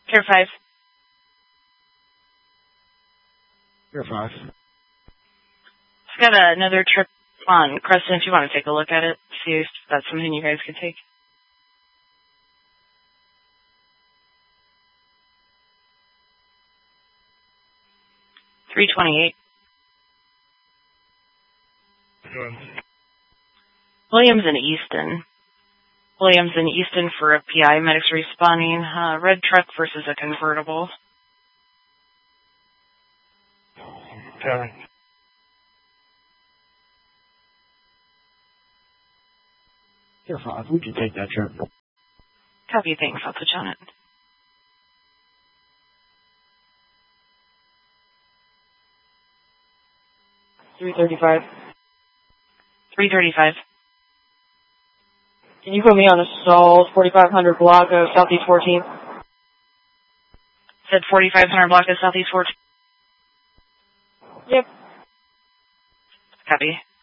Pier 5. Pier 5. I've got another trip on Crescent if you want to take a look at it, see if that's something you guys could take. $328. Williams and Easton. Williams and Easton for a PI. Medics responding. Red truck versus a convertible. Okay. Pier 5, we can take that trip. Copy, thanks. I'll put you on it. $335. $335. Can you put me on assault 4500 block of Southeast 14? Said 4500 block of Southeast 14. Yep. Copy.